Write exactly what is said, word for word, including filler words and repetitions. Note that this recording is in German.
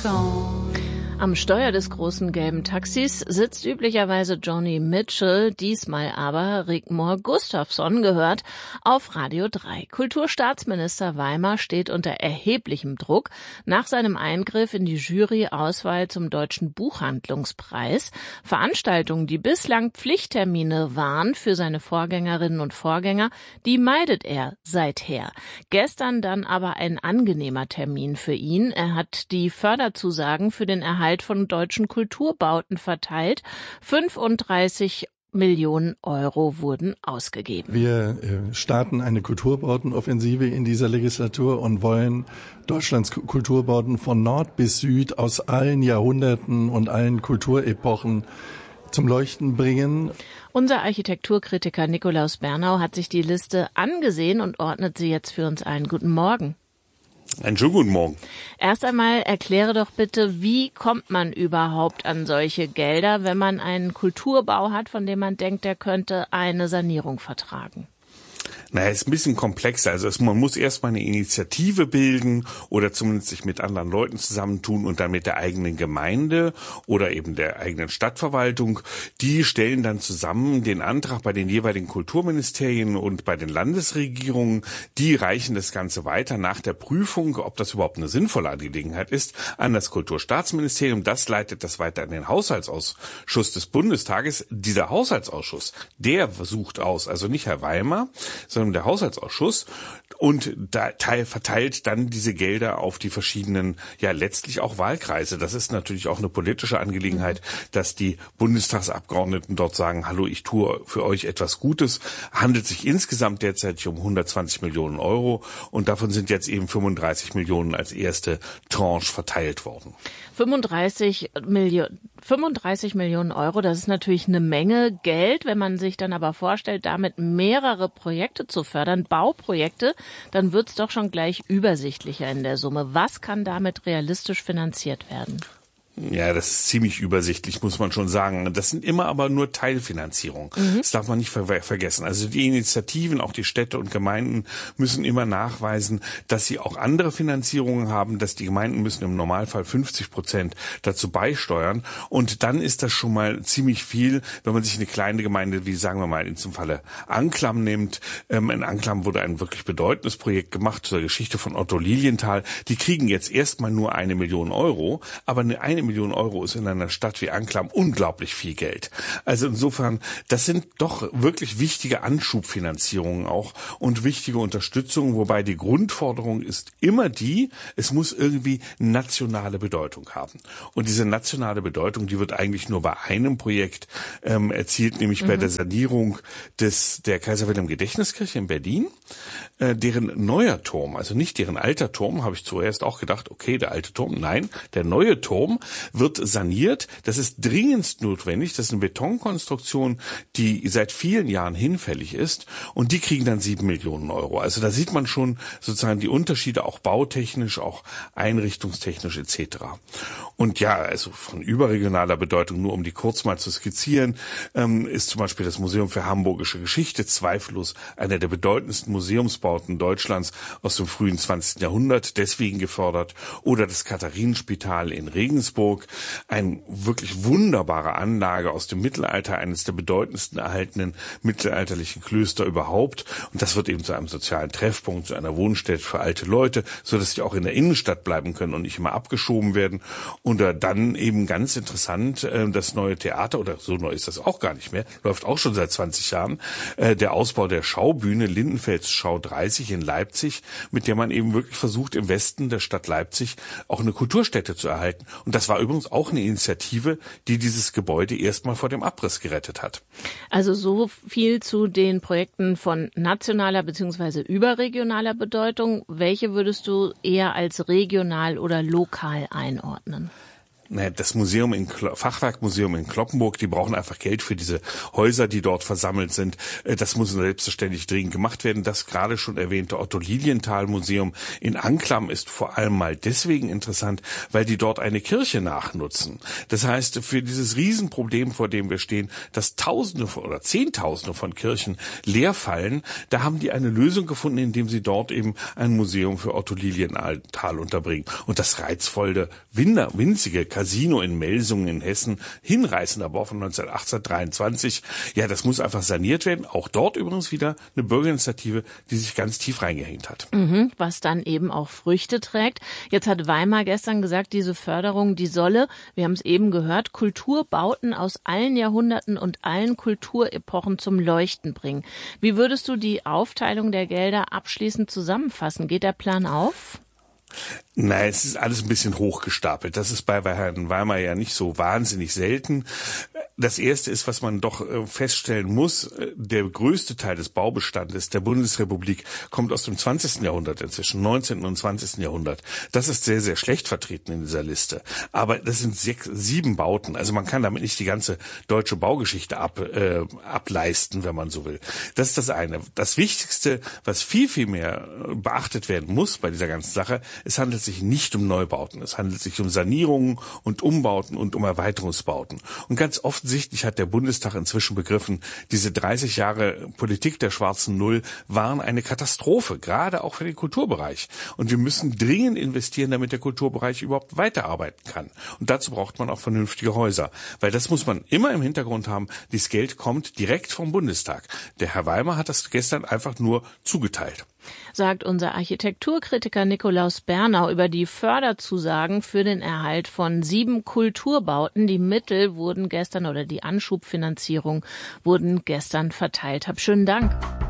gone. Am Steuer des großen gelben Taxis sitzt üblicherweise Joni Mitchell, diesmal aber Rigmor Gustafsson gehört auf Radio drei. Kulturstaatsminister Weimer steht unter erheblichem Druck nach seinem Eingriff in die Jury-Auswahl zum Deutschen Buchhandlungspreis. Veranstaltungen, die bislang Pflichttermine waren für seine Vorgängerinnen und Vorgänger, die meidet er seither. Gestern dann aber ein angenehmer Termin für ihn. Er hat die Förderzusagen für den Erhalt von deutschen Kulturbauten verteilt. fünfunddreißig Millionen Euro wurden ausgegeben. Wir äh, starten eine Kulturbautenoffensive in dieser Legislatur und wollen Deutschlands Kulturbauten von Nord bis Süd aus allen Jahrhunderten und allen Kulturepochen zum Leuchten bringen. Unser Architekturkritiker Nikolaus Bernau hat sich die Liste angesehen und ordnet sie jetzt für uns ein. Guten Morgen. Einen schönen guten Morgen. Erst einmal erkläre doch bitte, wie kommt man überhaupt an solche Gelder, wenn man einen Kulturbau hat, von dem man denkt, der könnte eine Sanierung vertragen? Naja, ist ein bisschen komplexer. Also es, man muss erstmal eine Initiative bilden oder zumindest sich mit anderen Leuten zusammentun und dann mit der eigenen Gemeinde oder eben der eigenen Stadtverwaltung. Die stellen dann zusammen den Antrag bei den jeweiligen Kulturministerien und bei den Landesregierungen. Die reichen das Ganze weiter nach der Prüfung, ob das überhaupt eine sinnvolle Angelegenheit ist, an das Kulturstaatsministerium. Das leitet das weiter an den Haushaltsausschuss des Bundestages. Dieser Haushaltsausschuss, der sucht aus, also nicht Herr Weimer, sondern der Haushaltsausschuss, und da teil, verteilt dann diese Gelder auf die verschiedenen, ja letztlich auch Wahlkreise. Das ist natürlich auch eine politische Angelegenheit, dass die Bundestagsabgeordneten dort sagen, hallo, ich tue für euch etwas Gutes. Handelt sich insgesamt derzeit um hundertzwanzig Millionen Euro und davon sind jetzt eben fünfunddreißig Millionen als erste Tranche verteilt worden. fünfunddreißig Millionen, fünfunddreißig Millionen Euro, das ist natürlich eine Menge Geld. Wenn man sich dann aber vorstellt, damit mehrere Projekte zu fördern, Bauprojekte, dann wird's doch schon gleich übersichtlicher in der Summe. Was kann damit realistisch finanziert werden? Ja, das ist ziemlich übersichtlich, muss man schon sagen. Das sind immer aber nur Teilfinanzierungen. Mhm. Das darf man nicht ver- vergessen. Also die Initiativen, auch die Städte und Gemeinden müssen immer nachweisen, dass sie auch andere Finanzierungen haben, dass die Gemeinden müssen im Normalfall fünfzig Prozent dazu beisteuern. Und dann ist das schon mal ziemlich viel, wenn man sich eine kleine Gemeinde, wie sagen wir mal in zum Falle Anklam nimmt. Ähm, in Anklam wurde ein wirklich bedeutendes Projekt gemacht zur Geschichte von Otto Lilienthal. Die kriegen jetzt erstmal nur eine Million Euro, aber eine, eine Million Euro ist in einer Stadt wie Anklam unglaublich viel Geld. Also insofern, das sind doch wirklich wichtige Anschubfinanzierungen auch und wichtige Unterstützung, wobei die Grundforderung ist immer die, es muss irgendwie nationale Bedeutung haben. Und diese nationale Bedeutung, die wird eigentlich nur bei einem Projekt ähm, erzielt, nämlich mhm. bei der Sanierung des der Kaiser Wilhelm Gedächtniskirche in Berlin. Äh, deren neuer Turm, also nicht deren alter Turm, habe ich zuerst auch gedacht, okay, der alte Turm, nein, der neue Turm wird saniert. Das ist dringendst notwendig. Das ist eine Betonkonstruktion, die seit vielen Jahren hinfällig ist. Und die kriegen dann sieben Millionen Euro. Also da sieht man schon sozusagen die Unterschiede, auch bautechnisch, auch einrichtungstechnisch et cetera. Und ja, also von überregionaler Bedeutung, nur um die kurz mal zu skizzieren, ähm, ist zum Beispiel das Museum für Hamburgische Geschichte zweifellos einer der bedeutendsten Museumsbauten Deutschlands aus dem frühen zwanzigsten Jahrhundert, deswegen gefördert. Oder das Katharinenspital in Regensburg, eine wirklich wunderbare Anlage aus dem Mittelalter, eines der bedeutendsten erhaltenen mittelalterlichen Klöster überhaupt. Und das wird eben zu einem sozialen Treffpunkt, zu einer Wohnstätte für alte Leute, so dass sie auch in der Innenstadt bleiben können und nicht immer abgeschoben werden. Und dann eben ganz interessant, das neue Theater, oder so neu ist das auch gar nicht mehr, läuft auch schon seit zwanzig Jahren, der Ausbau der Schaubühne Lindenfels Schau dreißig in Leipzig, mit der man eben wirklich versucht, im Westen der Stadt Leipzig auch eine Kulturstätte zu erhalten. Und das war übrigens auch eine Initiative, die dieses Gebäude erstmal vor dem Abriss gerettet hat. Also so viel zu den Projekten von nationaler bzw. überregionaler Bedeutung. Welche würdest du eher als regional oder lokal einordnen? Naja, das Museum in Klo- Fachwerkmuseum in Cloppenburg, die brauchen einfach Geld für diese Häuser, die dort versammelt sind. Das muss selbstverständlich dringend gemacht werden. Das gerade schon erwähnte Otto-Lilienthal-Museum in Anklam ist vor allem mal deswegen interessant, weil die dort eine Kirche nachnutzen. Das heißt, für dieses Riesenproblem, vor dem wir stehen, dass Tausende oder Zehntausende von Kirchen leer fallen, da haben die eine Lösung gefunden, indem sie dort eben ein Museum für Otto-Lilienthal unterbringen. Und das reizvolle, winzige Casino in Melsungen in Hessen, hinreißender Bau von neunzehnhundertdreiundzwanzig. Ja, das muss einfach saniert werden. Auch dort übrigens wieder eine Bürgerinitiative, die sich ganz tief reingehängt hat. Mhm, was dann eben auch Früchte trägt. Jetzt hat Weimar gestern gesagt, diese Förderung, die solle, wir haben es eben gehört, Kulturbauten aus allen Jahrhunderten und allen Kulturepochen zum Leuchten bringen. Wie würdest du die Aufteilung der Gelder abschließend zusammenfassen? Geht der Plan auf? Nein, es ist alles ein bisschen hochgestapelt. Das ist bei Herrn Weimar ja nicht so wahnsinnig selten. Das Erste ist, was man doch feststellen muss, der größte Teil des Baubestandes der Bundesrepublik kommt aus dem zwanzigsten Jahrhundert inzwischen, neunzehnten und zwanzigsten Jahrhundert. Das ist sehr, sehr schlecht vertreten in dieser Liste. Aber das sind sechs, sieben Bauten. Also man kann damit nicht die ganze deutsche Baugeschichte ab, äh, ableisten, wenn man so will. Das ist das eine. Das Wichtigste, was viel, viel mehr beachtet werden muss bei dieser ganzen Sache, es handelt sich nicht um Neubauten. Es handelt sich um Sanierungen und Umbauten und um Erweiterungsbauten. Und ganz offensichtlich hat der Bundestag inzwischen begriffen, diese dreißig Jahre Politik der schwarzen Null waren eine Katastrophe, gerade auch für den Kulturbereich. Und wir müssen dringend investieren, damit der Kulturbereich überhaupt weiterarbeiten kann. Und dazu braucht man auch vernünftige Häuser. Weil das muss man immer im Hintergrund haben, dieses Geld kommt direkt vom Bundestag. Der Herr Weimar hat das gestern einfach nur zugeteilt. Sagt unser Architekturkritiker Nikolaus Bernau über die Förderzusagen für den Erhalt von sieben Kulturbauten. Die Mittel wurden gestern oder die Anschubfinanzierung wurden gestern verteilt. Hab schönen Dank.